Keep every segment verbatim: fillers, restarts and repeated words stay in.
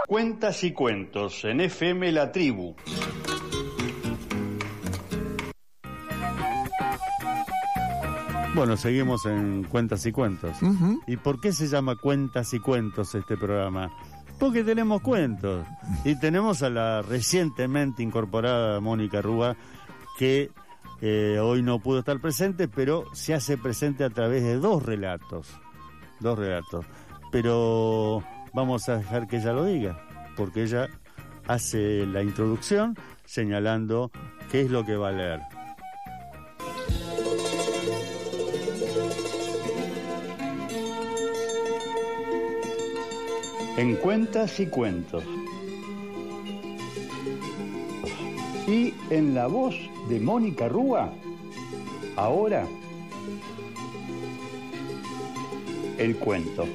Cuentas y cuentos en F M La Tribu. Bueno, seguimos en Cuentas y Cuentos. Uh-huh. ¿Y por qué se llama Cuentas y Cuentos este programa? Porque tenemos cuentos. Y tenemos a la recientemente incorporada Mónica Rúa, que eh, hoy no pudo estar presente, pero se hace presente a través de dos relatos. Dos relatos. Pero vamos a dejar que ella lo diga, porque ella hace la introducción señalando qué es lo que va a leer. En Cuentas y Cuentos. Y en la voz de Mónica Rúa, ahora, el cuento.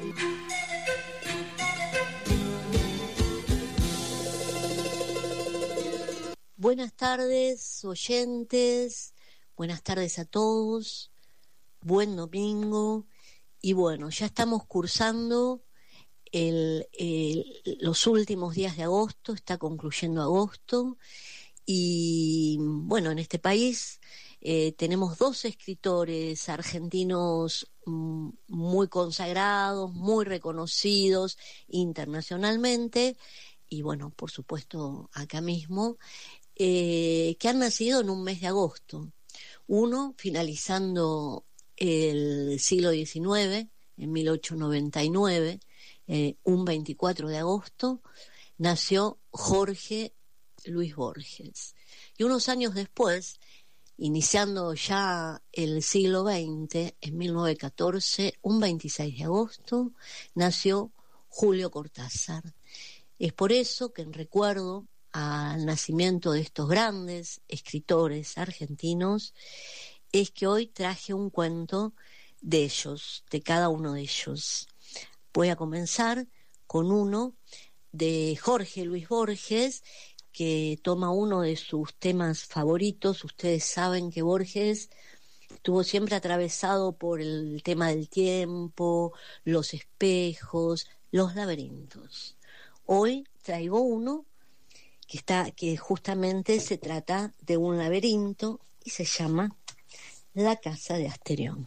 Buenas tardes, oyentes, buenas tardes a todos, buen domingo, y bueno, ya estamos cursando el, el, los últimos días de agosto, está concluyendo agosto, y bueno, en este país eh, tenemos dos escritores argentinos mm, muy consagrados, muy reconocidos internacionalmente, y bueno, por supuesto acá mismo, Eh, que han nacido en un mes de agosto. Uno finalizando el siglo diecinueve, en mil ochocientos noventa y nueve, eh, un veinticuatro de agosto, nació Jorge Luis Borges. Y unos años después, iniciando ya el siglo veinte, en mil novecientos catorce, un veintiséis de agosto, nació Julio Cortázar. Es por eso que en recuerdo al nacimiento de estos grandes escritores argentinos, es que hoy traje un cuento de ellos, de cada uno de ellos. Voy a comenzar con uno de Jorge Luis Borges, que toma uno de sus temas favoritos. Ustedes saben que Borges estuvo siempre atravesado por el tema del tiempo, los espejos, los laberintos. Hoy traigo uno que está, que justamente se trata de un laberinto y se llama La casa de Asterión.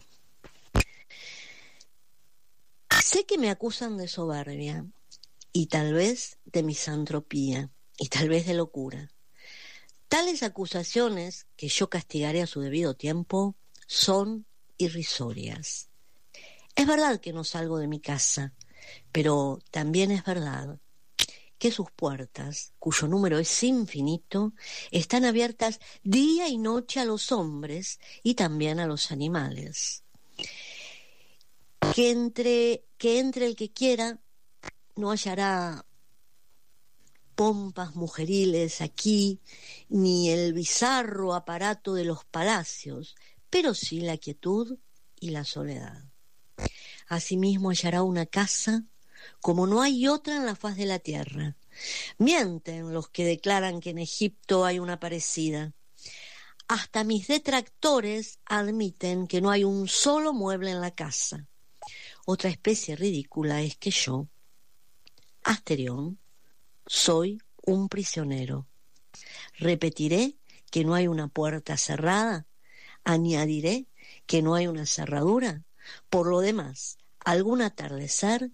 Sé que me acusan de soberbia y tal vez de misantropía y tal vez de locura. Tales acusaciones, que yo castigaré a su debido tiempo, son irrisorias. Es verdad que no salgo de mi casa, pero también es verdad que sus puertas, cuyo número es infinito, están abiertas día y noche a los hombres y también a los animales. Que entre, que entre el que quiera, no hallará pompas mujeriles aquí, ni el bizarro aparato de los palacios, pero sí la quietud y la soledad. Asimismo hallará una casa como no hay otra en la faz de la tierra. Mienten los que declaran que en Egipto hay una parecida. Hasta mis detractores admiten que no hay un solo mueble en la casa. Otra especie ridícula es que yo, Asterión, soy un prisionero. Repetiré que no hay una puerta cerrada, añadiré que no hay una cerradura. Por lo demás, algún atardecer